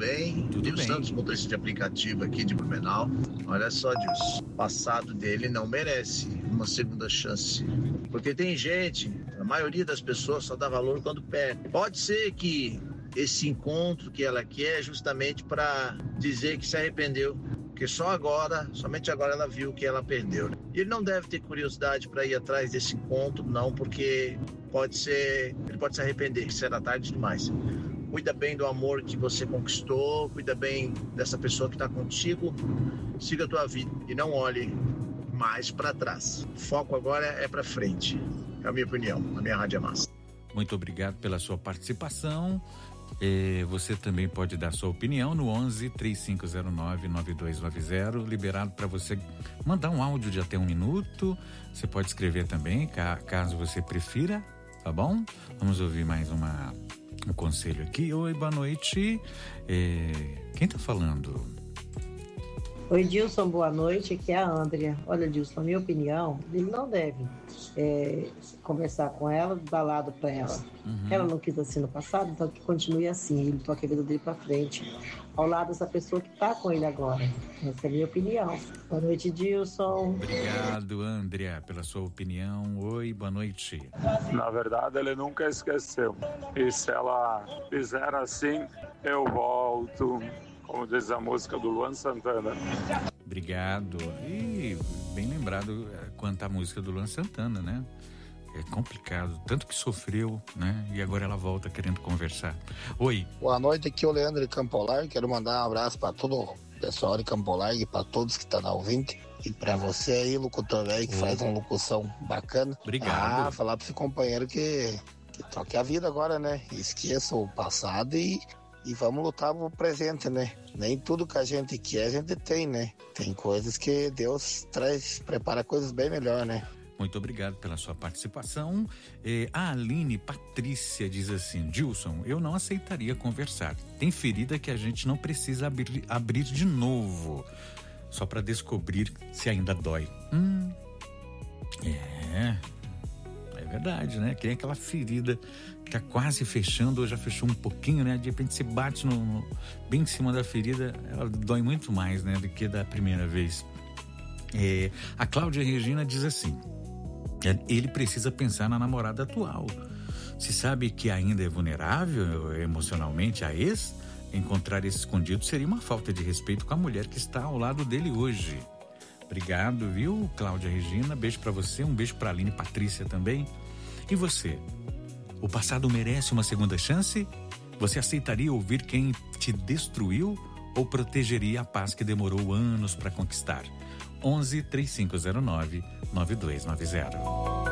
bem? Tudo bem. Santos, motorista de aplicativo aqui de Blumenau. Olha só, Dilson, o passado dele não merece uma segunda chance. Porque tem gente, a maioria das pessoas só dá valor quando perde. Pode ser que esse encontro que ela quer é justamente para dizer que se arrependeu. Porque somente agora ela viu que ela perdeu. E ele não deve ter curiosidade para ir atrás desse encontro, não, porque ele pode se arrepender, que será tarde demais. Cuida bem do amor que você conquistou, cuida bem dessa pessoa que está contigo, siga a tua vida e não olhe mais para trás. O foco agora é para frente. É a minha opinião, a minha Rádio é Massa. Muito obrigado pela sua participação. Você também pode dar sua opinião no 11-3509-9290, liberado para você mandar um áudio de até 1 minuto. Você pode escrever também, caso você prefira, tá bom? Vamos ouvir mais um conselho aqui. Oi, boa noite. Quem tá falando? Oi, Dilson, boa noite, aqui é a Andrea. Olha, Dilson, na minha opinião, ele não deve conversar com ela, dar lado para ela. Ela não quis assim no passado, então que continue assim, ele toca a vida dele para frente, ao lado dessa pessoa que tá com ele agora. Essa é a minha opinião. Boa noite, Dilson. Obrigado, Andrea, pela sua opinião. Oi, boa noite. Na verdade, ele nunca esqueceu. E se ela fizer assim, eu volto, como diz a música do Luan Santana. Obrigado. E bem lembrado quanto à música do Luan Santana, né? É complicado, tanto que sofreu, né? E agora ela volta querendo conversar. Oi. Boa noite, aqui é o Leandro de Campo Largo. Quero mandar um abraço para todo o pessoal de Campo Largo e para todos que estão na ouvinte. E para você aí, locutor velho, que faz uma locução bacana. Obrigado. Falar para esse companheiro que toque a vida agora, né? Esqueça o passado e vamos lutar pro presente, né? Nem tudo que a gente quer, a gente tem, né? Tem coisas que Deus prepara coisas bem melhor, né? Muito obrigado pela sua participação. A Aline Patrícia diz assim: Dilson, eu não aceitaria conversar. Tem ferida que a gente não precisa abrir de novo, só para descobrir se ainda dói. É verdade, né? Que é aquela ferida que tá quase fechando, ou já fechou um pouquinho, né? De repente você bate bem em cima da ferida, ela dói muito mais, né? Do que da primeira vez. A Cláudia Regina diz assim: ele precisa pensar na namorada atual. Se sabe que ainda é vulnerável emocionalmente a ex, encontrar esse escondido seria uma falta de respeito com a mulher que está ao lado dele hoje. Obrigado, viu, Cláudia Regina? Beijo pra você, um beijo pra Aline Patrícia também. E você? O passado merece uma segunda chance? Você aceitaria ouvir quem te destruiu ou protegeria a paz que demorou anos para conquistar? 11-3509-9290.